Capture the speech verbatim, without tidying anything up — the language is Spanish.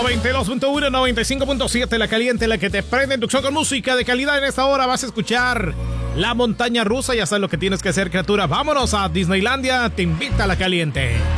noventa y dos punto uno, noventa y cinco punto siete, La Caliente, la que te prende en tu show con música de calidad. En esta hora vas a escuchar La Montaña Rusa. Ya sabes lo que tienes que hacer, criatura. Vámonos a Disneylandia. Te invita a La Caliente.